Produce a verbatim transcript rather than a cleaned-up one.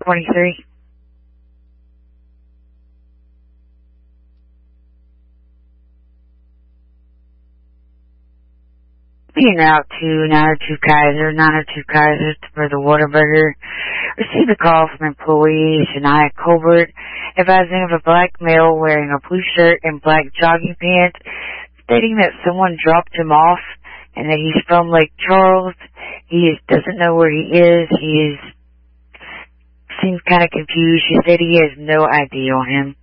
twenty-three. Being out to nine oh two Kaiser, nine oh two Kaiser for the Whataburger. Received a call from employee Shania Colbert advising of a black male wearing a blue shirt and black jogging pants, stating that someone dropped him off and that he's from Lake Charles. He is, doesn't know where he is. He is seems kind of confused. She said he has no I D on him.